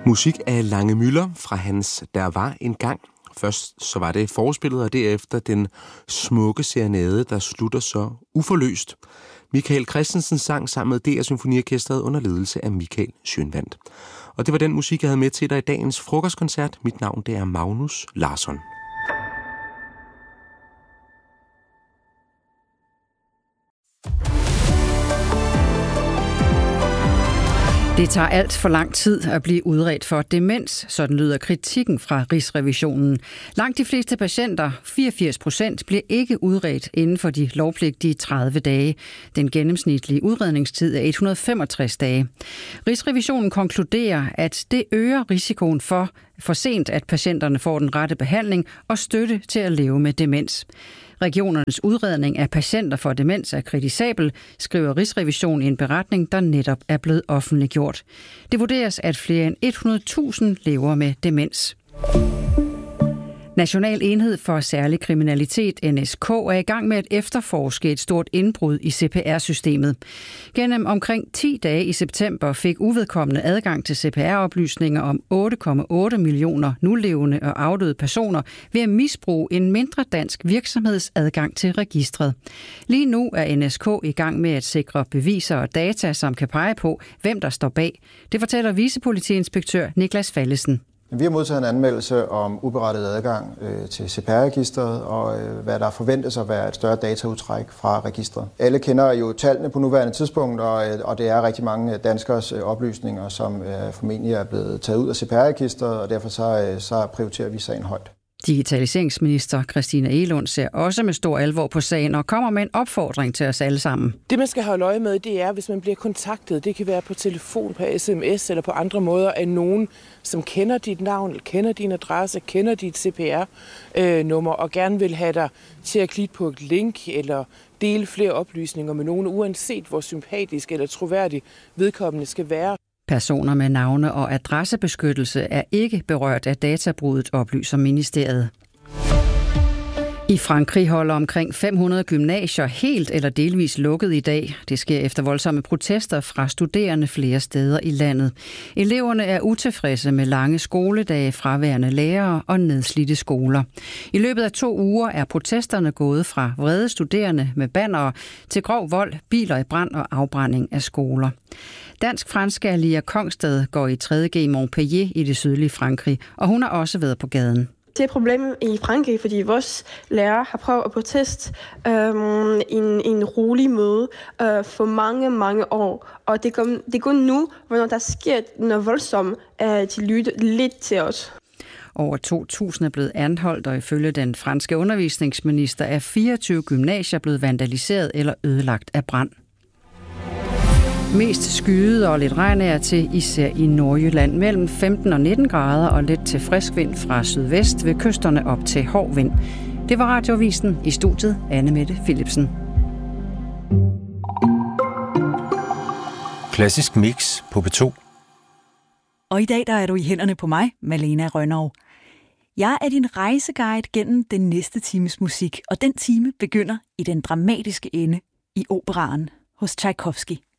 Musik af Lange Müller fra hans Der var en gang. Først så var det forspillet, og derefter den smukke serenade, der slutter så uforløst. Michael Christensen sang sammen med DR Symfoniorkestret under ledelse af Michael Schønwandt. Og det var den musik, jeg havde med til dig i dagens frokostkoncert. Mit navn det er Magnus Larsson. Det tager alt for lang tid at blive udredt for demens, sådan lyder kritikken fra Rigsrevisionen. Langt de fleste patienter, 84%, bliver ikke udredt inden for de lovpligtige 30 dage. Den gennemsnitlige udredningstid er 165 dage. Rigsrevisionen konkluderer, at det øger risikoen for sent, at patienterne får den rette behandling og støtte til at leve med demens. Regionernes udredning af patienter for demens er kritisabel, skriver Rigsrevisionen i en beretning, der netop er blevet offentliggjort. Det vurderes, at flere end 100.000 lever med demens. National Enhed for Særlig Kriminalitet, NSK, er i gang med at efterforske et stort indbrud i CPR-systemet. Gennem omkring 10 dage i september fik uvedkommende adgang til CPR-oplysninger om 8,8 millioner nulevende og afdøde personer ved at misbruge en mindre dansk virksomheds adgang til registret. Lige nu er NSK i gang med at sikre beviser og data, som kan pege på, hvem der står bag. Det fortæller vicepolitiinspektør Niklas Fallesen. Vi har modtaget en anmeldelse om uberettiget adgang til CPR-registret, og hvad der forventes at være et større dataudtræk fra registret. Alle kender jo tallene på nuværende tidspunkt, og det er rigtig mange danskers oplysninger, som formentlig er blevet taget ud af CPR-registret, og derfor så prioriterer vi sagen højt. Digitaliseringsminister Christina Egelund ser også med stor alvor på sagen og kommer med en opfordring til os alle sammen. Det, man skal holde øje med, det er, hvis man bliver kontaktet. Det kan være på telefon, på sms eller på andre måder af nogen, som kender dit navn, kender din adresse, kender dit CPR-nummer og gerne vil have dig til at klikke på et link eller dele flere oplysninger med nogen, uanset hvor sympatisk eller troværdig vedkommende skal være. Personer med navne- og adressebeskyttelse er ikke berørt af databruddet, oplyser ministeriet. I Frankrig holder omkring 500 gymnasier helt eller delvis lukket i dag. Det sker efter voldsomme protester fra studerende flere steder i landet. Eleverne er utilfredse med lange skoledage, fraværende lærere og nedslidte skoler. I løbet af 2 uger er protesterne gået fra vrede studerende med bannere til grov vold, biler i brand og afbrænding af skoler. Dansk-franske Alia Kongsted går i 3.G i Montpellier i det sydlige Frankrig, og hun har også været på gaden. Det er et problem i Frankrig, fordi vores lærer har prøvet at protestere en rolig måde for mange år. Og det er kun nu, hvor der sker noget voldsomt, at de lytter lidt til os. Over 2.000 er blevet anholdt, og ifølge den franske undervisningsminister er 24 gymnasier blevet vandaliseret eller ødelagt af brand. Mest skyet og lidt regn er til, især i Nordjylland, mellem 15 og 19 grader og lidt til frisk vind fra sydvest ved kysterne op til hård vind. Det var Radioavisen, i studiet Anne-Mette Philipsen. Klassisk mix på P2. Og i dag der er du i hænderne på mig, Malena Rønnow. Jeg er din rejseguide gennem den næste times musik, og den time begynder i den dramatiske ende i operaen hos Tchaikovsky.